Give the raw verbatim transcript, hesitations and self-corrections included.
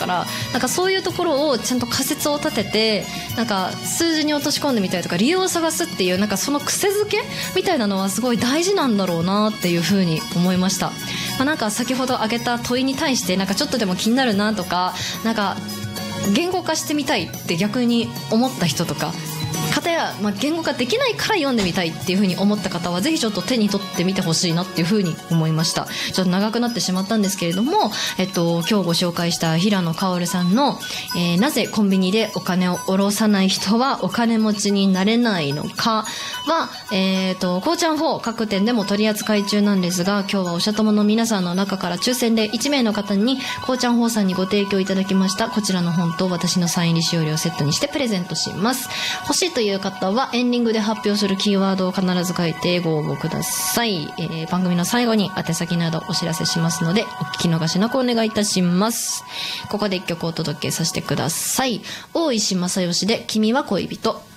から、なんかそういうところをちゃんと仮説を立てて、なんか数字に落とし込んでみたりとか理由を探すっていう、なんかその癖づけみたいなのはすごい大事なんだろうなっていうふうに思いました。まあ、なんか先ほど挙げた問いに対してなんかちょっとでも気になるなとか、なんか言語化してみたいって逆に思った人とか、方や、まあ、言語化できないから読んでみたいっていう風に思った方はぜひちょっと手に取ってみてほしいなっていう風に思いました。ちょっと長くなってしまったんですけれども、えっと、今日ご紹介した平野薫さんの、えー、なぜコンビニでお金を下ろさない人はお金持ちになれないのかは、えっと、こうちゃんフォー各店でも取り扱い中なんですが、今日はおしゃともの皆さんの中から抽選でいち名の方にこうちゃんフォーさんにご提供いただきましたこちらの本と私のサイン入り使用料をセットにしてプレゼントします。欲しいという方はエンディングで発表するキーワードを必ず書いてご応募ください。えー、番組の最後に宛先などお知らせしますのでお聞き逃しなくお願いいたします。ここで一曲お届けさせてください。大石正義で君は恋人。